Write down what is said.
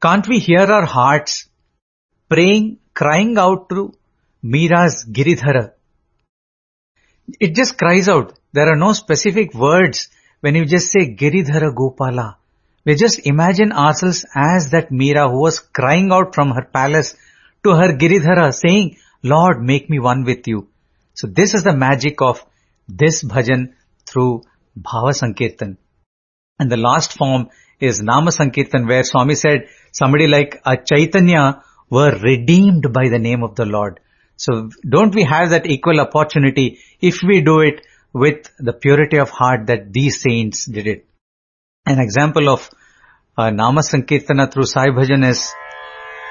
Can't we hear our hearts praying, crying out to Meera's Giridhara? It just cries out. There are no specific words when you just say Giridhara Gopala. We just imagine ourselves as that Meera who was crying out from her palace to her Giridhara saying, Lord, make me one with you. So this is the magic of this bhajan through Bhava Sankirtan. And the last form is Nama Sankirtan, where Swami said somebody like a Chaitanya were redeemed by the name of the Lord. So don't we have that equal opportunity if we do it with the purity of heart that these saints did it? An example of Nama Sankirtana through Sai Bhajan is